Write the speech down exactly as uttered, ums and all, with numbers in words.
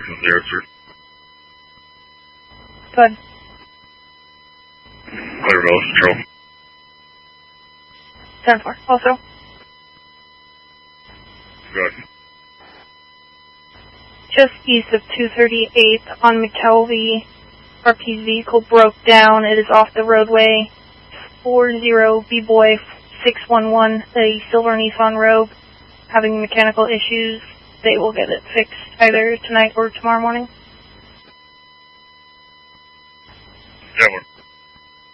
Zero, sir. Good. Clear Village Control. ten four. Also. Good. Just east of two thirty-eighth on McKelvey, R P's vehicle broke down. It is off the roadway. four zero B-Boy six one one, a silver Nissan Rogue, having mechanical issues. They will get it fixed either tonight or tomorrow morning.